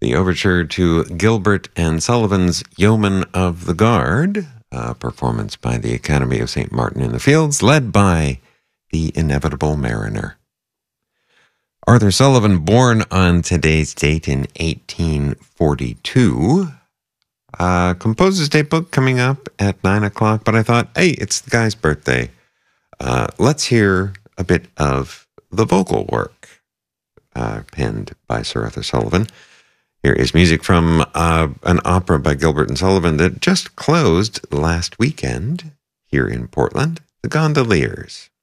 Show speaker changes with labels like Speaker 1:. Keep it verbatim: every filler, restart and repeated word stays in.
Speaker 1: the overture to Gilbert and Sullivan's Yeoman of the Guard, a performance by the Academy of Saint Martin in the Fields, led by the Inevitable Mariner. Arthur Sullivan, born on today's date in eighteen forty-two, uh, composed his date book coming up at nine o'clock, but I thought, hey, it's the guy's birthday. Uh, let's hear a bit of the vocal work uh, penned by Sir Arthur Sullivan. Here is music from uh, an opera by Gilbert and Sullivan that just closed last weekend here in Portland, The Gondoliers.